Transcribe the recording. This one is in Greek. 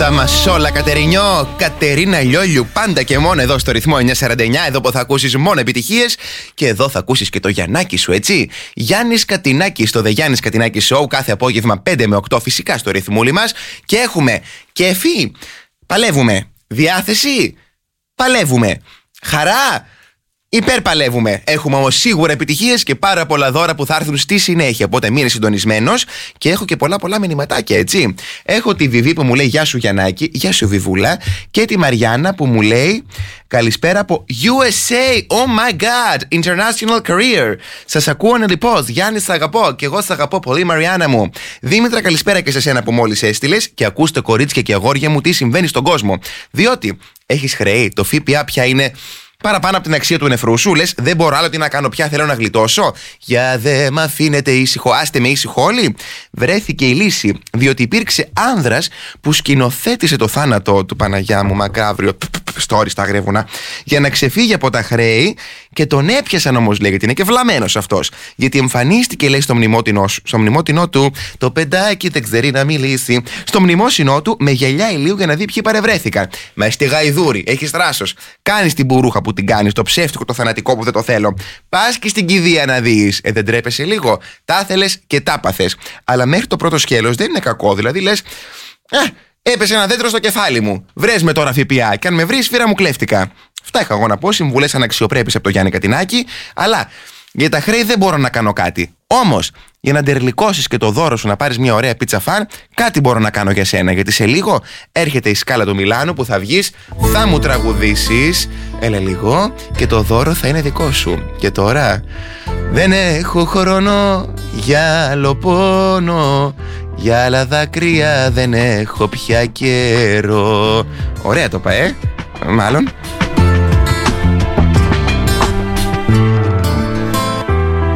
Τα μασόλα Κατερινιό, Κατερίνα Λιόλιου, πάντα και μόνο εδώ στο ρυθμό 949. Εδώ που θα ακούσεις μόνο επιτυχίες. Και εδώ θα ακούσεις και το Γιαννάκι σου, έτσι. Γιάννης Κατινάκης, στο The Γιάννης Κατινάκης Show, κάθε απόγευμα 5 με 8 φυσικά στο ρυθμούλι μας. Και έχουμε κέφι, παλεύουμε. Διάθεση, παλεύουμε. Χαρά, υπερπαλεύουμε. Έχουμε όμως σίγουρα επιτυχίες και πάρα πολλά δώρα που θα έρθουν στη συνέχεια. Οπότε μείνε συντονισμένος και έχω και πολλά μηνυματάκια, έτσι. Έχω τη Βιβί που μου λέει γεια σου Γιαννάκη, γεια σου Βιβούλα. Και τη Μαριάννα που μου λέει καλησπέρα από USA. Oh my god, international career. Σας ακούω ανελιπώς. Γιάννη, σ' αγαπώ. Και εγώ σ' αγαπώ πολύ, Μαριάννα μου. Δήμητρα, καλησπέρα και σε σένα που μόλις έστειλες. Και ακούστε, κορίτσια και αγόρια μου, τι συμβαίνει στον κόσμο. Διότι έχεις χρέη. Το ΦΠΑ πια είναι παραπάνω από την αξία του νεφρού σου. Λες, δεν μπορώ άλλο τι να κάνω πια, θέλω να γλιτώσω. Για δε μ' αφήνετε ήσυχο, άστε με ήσυχο όλοι. Βρέθηκε η λύση, διότι υπήρξε άνδρας που σκηνοθέτησε το θάνατο του, Παναγιά μου, μακάβριο, story στα γρεύουνα, για να ξεφύγει από τα χρέη και τον έπιασαν όμως, λέει, γιατί είναι και βλαμμένος αυτός. Γιατί εμφανίστηκε, λέει, στο μνημότινό του, το παιδάκι δεν ξέρει να μιλήσει. Στο μνημόσυνό του με γυαλιά ηλίου για να δει ποιοι παρευρέθηκαν. Μα στη γαϊδούρη, έχεις θράσος. Κάνεις την μπουρούχα που την κάνεις, το ψεύτικο, το θανατικό που δεν το θέλω. Πας και στην κηδεία να δεις. Δεν τρέπεσαι λίγο. Τα ήθελες και τα πάθες. Αλλά μέχρι το πρώτο σκέλος δεν είναι κακό. Δηλαδή λες, έπεσε ένα δέντρο στο κεφάλι μου. Βρες με τώρα ΦΠΑ. Και αν με βρεις, φύρα μου κλέφτηκα. Αυτά είχα εγώ να πω. Συμβουλές αναξιοπρέπειες από το Γιάννη Κατινάκη. Αλλά για τα χρέη δεν μπορώ να κάνω κάτι. Όμως, για να ντερλικώσεις και το δώρο σου να πάρεις μια ωραία πίτσα φαν, κάτι μπορώ να κάνω για σένα. Γιατί σε λίγο έρχεται η σκάλα του Μιλάνου που θα βγεις, θα μου τραγουδήσεις. Έλα λίγο και το δώρο θα είναι δικό σου. Και τώρα δεν έχω χρόνο για άλλο πόνο, για άλλα δάκρυα δεν έχω πια καιρό. Ωραία το πάει, μάλλον.